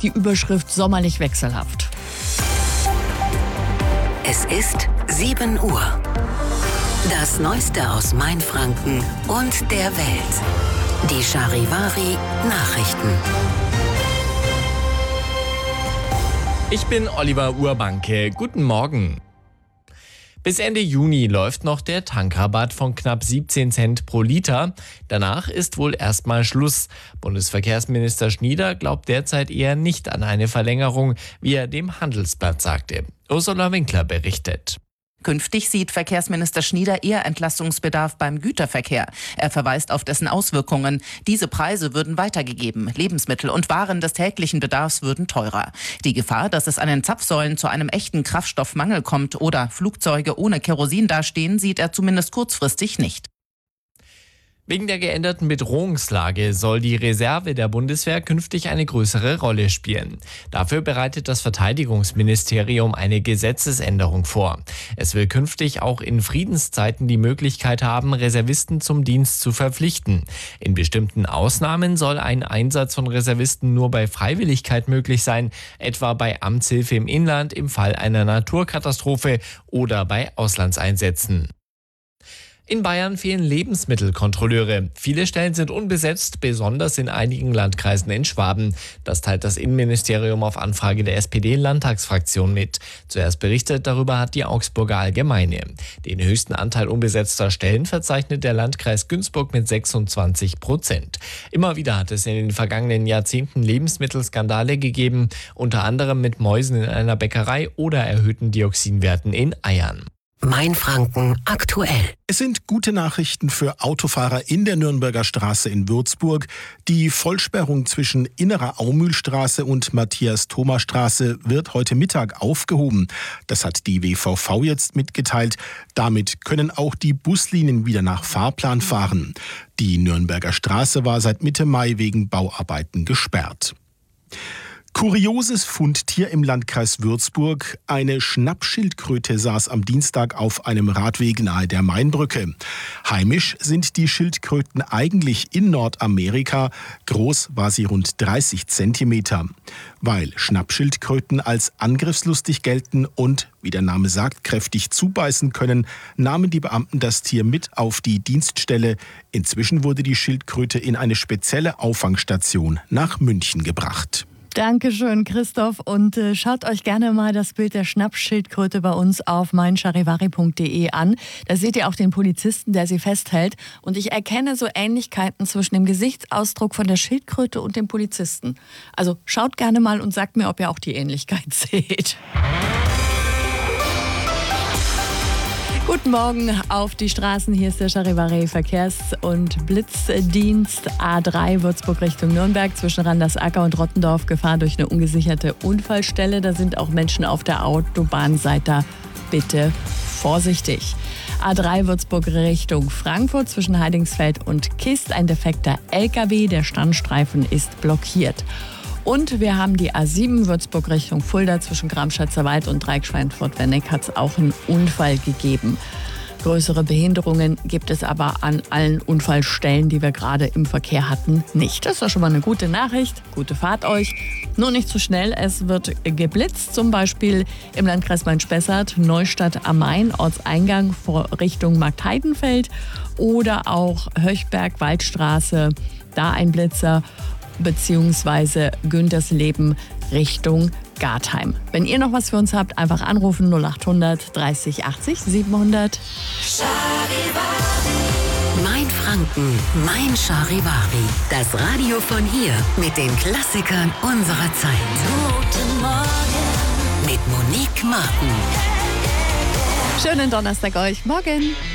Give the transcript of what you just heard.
die Überschrift sommerlich wechselhaft. Es ist 7 Uhr. Das Neueste aus Mainfranken und der Welt. Die Charivari Nachrichten. Ich bin Oliver Urbanke. Guten Morgen. Bis Ende Juni läuft noch der Tankrabatt von knapp 17 Cent pro Liter. Danach ist wohl erstmal Schluss. Bundesverkehrsminister Schnieder glaubt derzeit eher nicht an eine Verlängerung, wie er dem Handelsblatt sagte. Ursula Winkler berichtet. Künftig sieht Verkehrsminister Schnieder eher Entlastungsbedarf beim Güterverkehr. Er verweist auf dessen Auswirkungen. Diese Preise würden weitergegeben. Lebensmittel und Waren des täglichen Bedarfs würden teurer. Die Gefahr, dass es an den Zapfsäulen zu einem echten Kraftstoffmangel kommt oder Flugzeuge ohne Kerosin dastehen, sieht er zumindest kurzfristig nicht. Wegen der geänderten Bedrohungslage soll die Reserve der Bundeswehr künftig eine größere Rolle spielen. Dafür bereitet das Verteidigungsministerium eine Gesetzesänderung vor. Es will künftig auch in Friedenszeiten die Möglichkeit haben, Reservisten zum Dienst zu verpflichten. In bestimmten Ausnahmen soll ein Einsatz von Reservisten nur bei Freiwilligkeit möglich sein, etwa bei Amtshilfe im Inland im Fall einer Naturkatastrophe oder bei Auslandseinsätzen. In Bayern fehlen Lebensmittelkontrolleure. Viele Stellen sind unbesetzt, besonders in einigen Landkreisen in Schwaben. Das teilt das Innenministerium auf Anfrage der SPD-Landtagsfraktion mit. Zuerst berichtet darüber hat die Augsburger Allgemeine. Den höchsten Anteil unbesetzter Stellen verzeichnet der Landkreis Günzburg mit 26%. Immer wieder hat es in den vergangenen Jahrzehnten Lebensmittelskandale gegeben, unter anderem mit Mäusen in einer Bäckerei oder erhöhten Dioxinwerten in Eiern. Mainfranken aktuell. Es sind gute Nachrichten für Autofahrer in der Nürnberger Straße in Würzburg. Die Vollsperrung zwischen Innerer Aumühlstraße und Matthias-Thoma-Straße wird heute Mittag aufgehoben. Das hat die WVV jetzt mitgeteilt. Damit können auch die Buslinien wieder nach Fahrplan fahren. Die Nürnberger Straße war seit Mitte Mai wegen Bauarbeiten gesperrt. Kurioses Fundtier im Landkreis Würzburg. Eine Schnappschildkröte saß am Dienstag auf einem Radweg nahe der Mainbrücke. Heimisch sind die Schildkröten eigentlich in Nordamerika. Groß war sie rund 30 Zentimeter. Weil Schnappschildkröten als angriffslustig gelten und, wie der Name sagt, kräftig zubeißen können, nahmen die Beamten das Tier mit auf die Dienststelle. Inzwischen wurde die Schildkröte in eine spezielle Auffangstation nach München gebracht. Dankeschön, Christoph. Und schaut euch gerne mal das Bild der Schnappschildkröte bei uns auf meincharivari.de an. Da seht ihr auch den Polizisten, der sie festhält. Und ich erkenne so Ähnlichkeiten zwischen dem Gesichtsausdruck von der Schildkröte und dem Polizisten. Also schaut gerne mal und sagt mir, ob ihr auch die Ähnlichkeit seht. Guten Morgen auf die Straßen. Hier ist der Charivari Verkehrs- und Blitzdienst. A3 Würzburg Richtung Nürnberg zwischen Randersacker und Rottendorf. Gefahr durch eine ungesicherte Unfallstelle. Da sind auch Menschen auf der Autobahn. Seid da bitte vorsichtig. A3 Würzburg Richtung Frankfurt zwischen Heidingsfeld und Kist. Ein defekter LKW. Der Standstreifen ist blockiert. Und wir haben die A7 Würzburg Richtung Fulda zwischen Gramschatzer Wald und Dreieck-Schweinfurt-Wernick hat es auch einen Unfall gegeben. Größere Behinderungen gibt es aber an allen Unfallstellen, die wir gerade im Verkehr hatten, nicht. Das ist doch schon mal eine gute Nachricht. Gute Fahrt euch. Nur nicht zu schnell. Es wird geblitzt, zum Beispiel im Landkreis Main-Spessart, Neustadt am Main, Ortseingang vor Richtung Marktheidenfeld oder auch Höchberg, Waldstraße, da ein Blitzer, beziehungsweise Güntersleben Richtung Gartheim. Wenn ihr noch was für uns habt, einfach anrufen 0800 30 80 700. Mainfranken, mein Charivari. Das Radio von hier mit den Klassikern unserer Zeit. Guten Morgen mit Monique Martin. Schönen Donnerstag euch. Morgen.